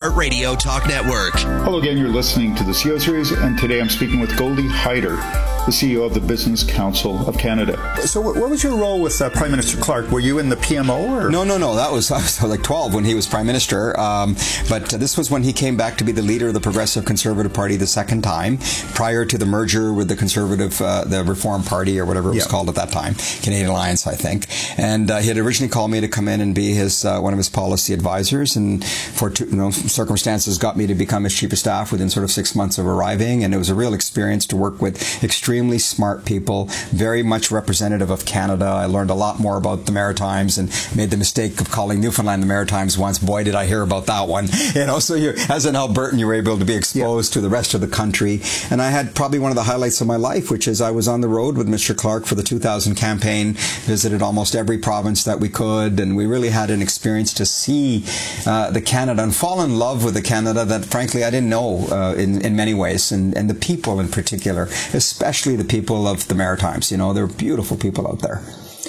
iHeartRadio Talk Network. Hello again, you're listening to the CEO Series, and today I'm speaking with Goldie Hyder, the CEO of the Business Council of Canada. So what was your role with Prime Minister Clark? Were you in the PMO? Or? No. I was like 12 when he was Prime Minister. But this was when he came back to be the leader of the Progressive Conservative Party the second time, prior to the merger with the Conservative, the Reform Party, or whatever it was called at that time, Canadian Alliance, I think. And he had originally called me to come in and be his one of his policy advisors, and for circumstances got me to become his chief of staff within sort of 6 months of arriving. And it was a real experience to work with extremely smart people, very much representative of Canada. I learned a lot more about the Maritimes and made the mistake of calling Newfoundland the Maritimes once. Boy, did I hear about that one. So as an Albertan, you were able to be exposed to the rest of the country. And I had probably one of the highlights of my life, which is I was on the road with Mr. Clark for the 2000 campaign, visited almost every province that we could, and we really had an experience to see the Canada and fall in love with the Canada that, frankly, I didn't know in many ways, and the people in particular, especially the people of the Maritimes. They're beautiful people out there.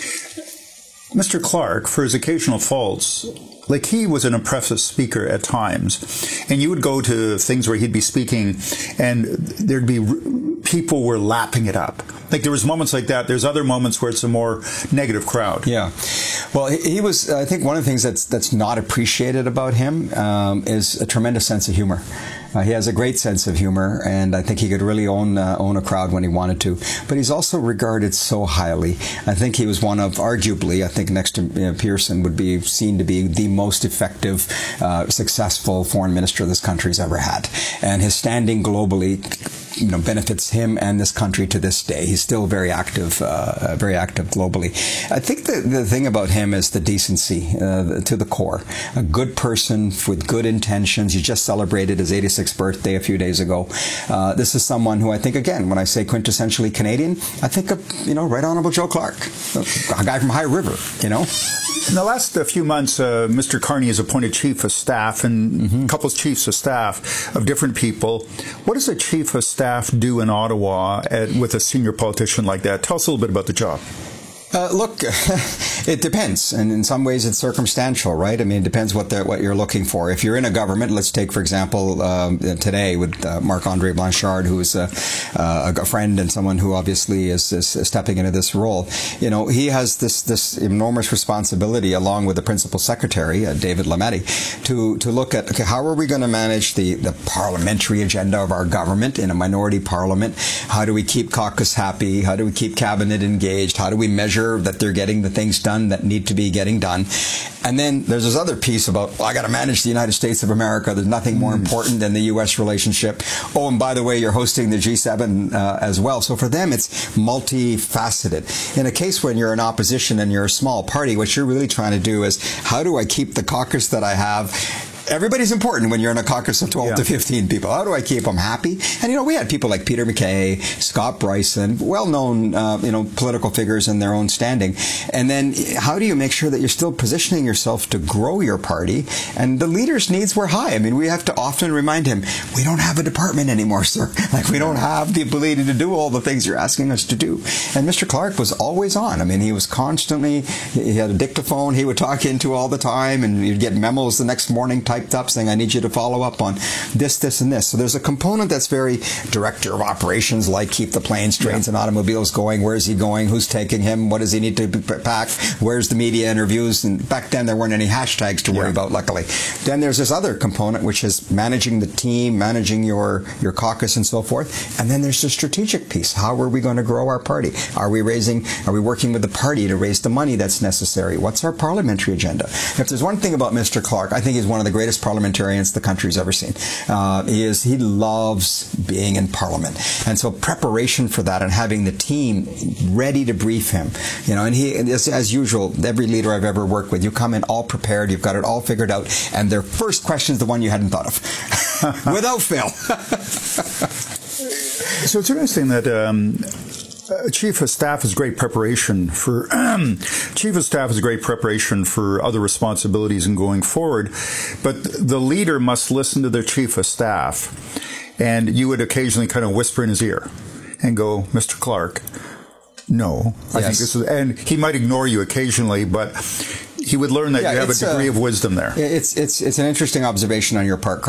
Mr. Clark, for his occasional faults, he was an impressive speaker at times, and you would go to things where he'd be speaking and there'd be people were lapping it up. There was moments like that. There's other moments where it's a more negative crowd. Yeah. Well, he was, I think one of the things that's not appreciated about him is a tremendous sense of humor. He has a great sense of humor, and I think he could really own a crowd when he wanted to. But he's also regarded so highly. I think he was one of, arguably, I think next to Pearson, would be seen to be the most effective, successful foreign minister this country's ever had. And his standing globally benefits him and this country to this day. He's still very active globally. I think the thing about him is the decency to the core. A good person with good intentions. He just celebrated his 86th birthday a few days ago. This is someone who I think, again, when I say quintessentially Canadian, I think of, Right Honorable Joe Clark, a guy from High River, In the last few months, Mr. Carney has appointed chief of staff and a couple of chiefs of staff of different people. What does a chief of staff do in Ottawa with a senior politician like that? Tell us a little bit about the job. Look, it depends, and in some ways it's circumstantial, right? I mean, it depends what you're looking for. If you're in a government, let's take, for example, today with Marc-André Blanchard, who is a friend and someone who obviously is stepping into this role. He has this enormous responsibility, along with the principal secretary, David Lametti, to look at, okay, how are we going to manage the parliamentary agenda of our government in a minority parliament? How do we keep caucus happy? How do we keep cabinet engaged? How do we measure that they're getting the things done that need to be getting done? And then there's this other piece about, I got to manage the United States of America. There's nothing more important than the U.S. relationship. Oh, and by the way, you're hosting the G7 as well. So for them, it's multifaceted. In a case when you're in opposition and you're a small party, what you're really trying to do is, how do I keep the caucus that I have? Everybody's important when you're in a caucus of 12 to 15 people. How do I keep them happy? And, we had people like Peter MacKay, Scott Bryson, well-known, political figures in their own standing. And then how do you make sure that you're still positioning yourself to grow your party? And the leader's needs were high. I mean, we have to often remind him, we don't have a department anymore, sir. We don't have the ability to do all the things you're asking us to do. And Mr. Clark was always on. I mean, he was constantly, he had a dictaphone he would talk into all the time, and you'd get memos the next morning typed up saying, I need you to follow up on this, this, and this. So there's a component that's very director of operations, like keep the planes, trains, and automobiles going. Where's he going? Who's taking him? What does he need to pack? Where's the media interviews? And back then there weren't any hashtags to worry about, luckily. Then there's this other component, which is managing the team, managing your caucus and so forth. And then there's the strategic piece. How are we going to grow our party? Are we working with the party to raise the money that's necessary? What's our parliamentary agenda? If there's one thing about Mr. Clark, I think he's one of the greatest parliamentarians the country's ever seen. He loves being in Parliament. And so preparation for that and having the team ready to brief him, and he, as usual, every leader I've ever worked with, you come in all prepared, you've got it all figured out, and their first question is the one you hadn't thought of. Without fail. So it's interesting that Chief of Staff is great preparation for other responsibilities and going forward, but the leader must listen to their Chief of Staff, and you would occasionally kind of whisper in his ear and go, Mr. Clark, no, I think this is, and he might ignore you occasionally, but he would learn that you have a degree of wisdom there. It's an interesting observation on your part,